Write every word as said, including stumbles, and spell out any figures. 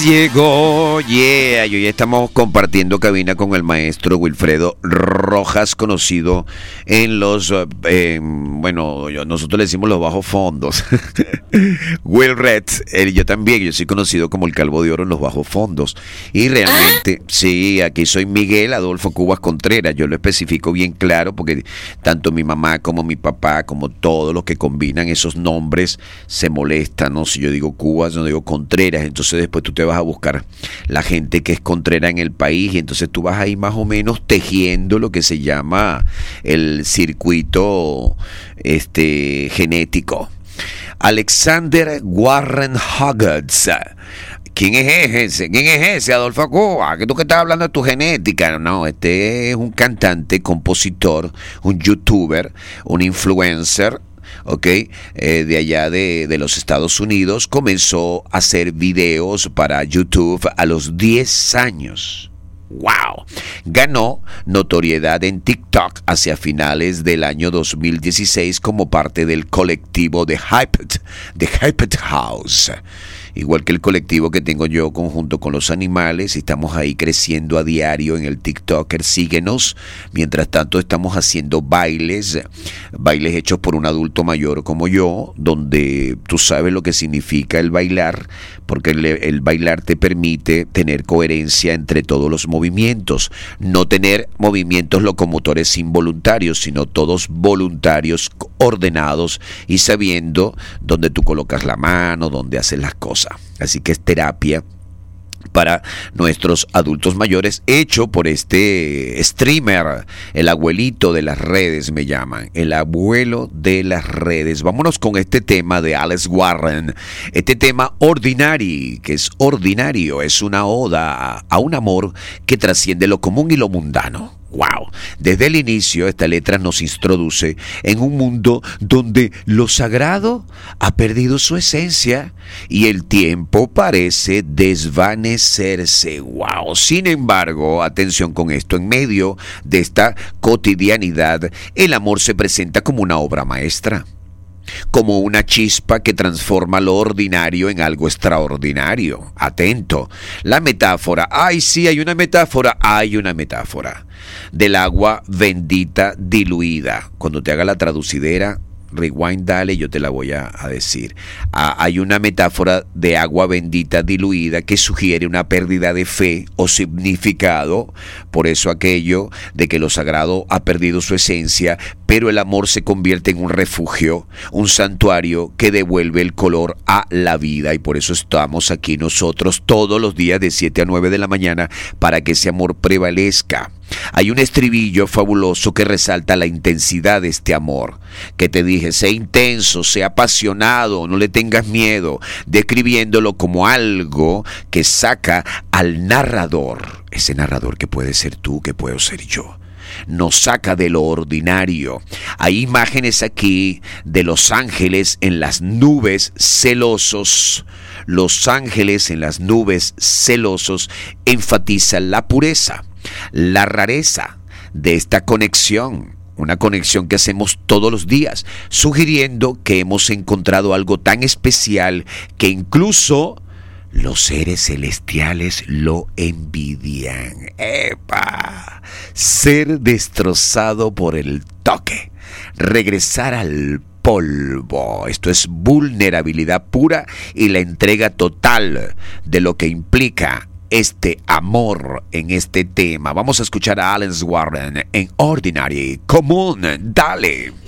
llegó, yeah, y hoy estamos compartiendo cabina con el maestro Wilfredo Rojas, conocido en los, eh, bueno, yo, nosotros le decimos los bajos fondos. Will Red, él, yo también, yo soy conocido como el Calvo de Oro en los bajos fondos. Y realmente, ¿ah? Sí, aquí soy Miguel Adolfo Cubas Contreras, yo lo especifico bien claro porque tanto mi mamá como mi papá, como todos los que combinan esos nombres, se molestan, ¿no? Si yo digo Cubas, no digo Contreras, entonces después tú te vas a buscar la gente que es Contreras en el país y entonces tú vas ahí más o menos tejiendo lo que se llama el circuito este genético. Alexander Warren Hoggins. ¿Quién es ese? ¿Quién es ese, Adolfo Cuba? ¿Que tú que estás hablando de tu genética? No, este es un cantante, compositor, un youtuber, un influencer, ¿ok? Eh, de allá de, de los Estados Unidos. Comenzó a hacer videos para YouTube a los diez años. ¡Wow! Ganó notoriedad en TikTok hacia finales del año dos mil dieciséis como parte del colectivo de Hyped, de Hyped House. Igual que el colectivo que tengo yo conjunto con los animales, estamos ahí creciendo a diario en el TikToker, síguenos. Mientras tanto estamos haciendo bailes, bailes hechos por un adulto mayor como yo, donde tú sabes lo que significa el bailar, porque el, el bailar te permite tener coherencia entre todos los movimientos, no tener movimientos locomotores involuntarios, sino todos voluntarios, ordenados y sabiendo dónde tú colocas la mano, dónde haces las cosas. Así que es terapia para nuestros adultos mayores, hecho por este streamer, el abuelito de las redes me llaman, el abuelo de las redes. Vámonos con este tema de Alex Warren, este tema Ordinary, que es ordinario, es una oda a, a un amor que trasciende lo común y lo mundano. ¡Wow! Desde el inicio esta letra nos introduce en un mundo donde lo sagrado ha perdido su esencia y el tiempo parece desvanecerse. ¡Wow! Sin embargo, atención con esto, en medio de esta cotidianidad, el amor se presenta como una obra maestra, como una chispa que transforma lo ordinario en algo extraordinario. Atento, la metáfora, ay sí, hay una metáfora, hay una metáfora del agua bendita diluida. Cuando te haga la traducidera, rewind, dale, yo te la voy a, a decir. Ah, hay una metáfora de agua bendita diluida que sugiere una pérdida de fe o significado. Por eso aquello de que lo sagrado ha perdido su esencia, pero el amor se convierte en un refugio, un santuario que devuelve el color a la vida. Y por eso estamos aquí nosotros todos los días de siete a nueve de la mañana para que ese amor prevalezca. Hay un estribillo fabuloso que resalta la intensidad de este amor, que te dije, sé intenso, sé apasionado, no le tengas miedo, describiéndolo como algo que saca al narrador, ese narrador que puede ser tú, que puedo ser yo, nos saca de lo ordinario. Hay imágenes aquí de los ángeles en las nubes celosos. Los ángeles en las nubes celosos enfatizan la pureza, la rareza de esta conexión, una conexión que hacemos todos los días, sugiriendo que hemos encontrado algo tan especial que incluso los seres celestiales lo envidian. ¡Epa! Ser destrozado por el toque, regresar al polvo. Esto es vulnerabilidad pura y la entrega total de lo que implica este amor en este tema. Vamos a escuchar a Alex Warren en Ordinary, común, dale.